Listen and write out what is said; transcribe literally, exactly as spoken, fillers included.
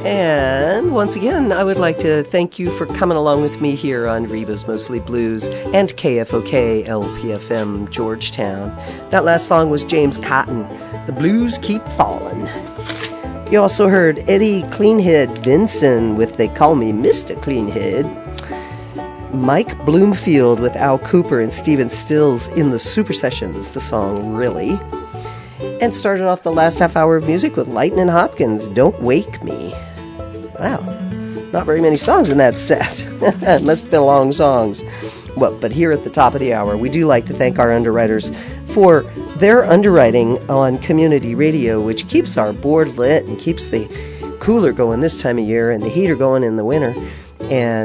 And once again, I would like to thank you for coming along with me here on Reba's Mostly Blues and K F O K L P F M Georgetown. That last song was James Cotton, The Blues Keep Falling. You also heard Eddie Cleanhead Vinson with They Call Me Mister Cleanhead. Mike Bloomfield with Al Cooper and Stephen Stills in the Super Sessions, the song Really. And started off the last half hour of music with Lightnin' Hopkins, Don't Wake Me. Wow, not very many songs in that set. It must have been long songs. Well, but here at the top of the hour, we do like to thank our underwriters for their underwriting on community radio, which keeps our board lit and keeps the cooler going this time of year and the heater going in the winter. And